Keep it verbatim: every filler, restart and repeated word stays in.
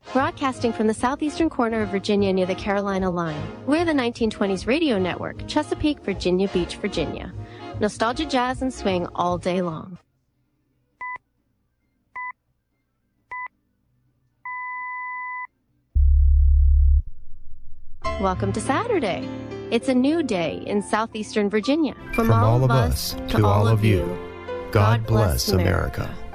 Broadcasting from the southeastern corner of Virginia near the Carolina line, we're the nineteen twenties radio network, Chesapeake, Virginia Beach, Virginia. Nostalgia, jazz, and swing all day long. Welcome to Saturday. It's a new day in southeastern Virginia. From, From all, all of us to all of you, God bless America. America.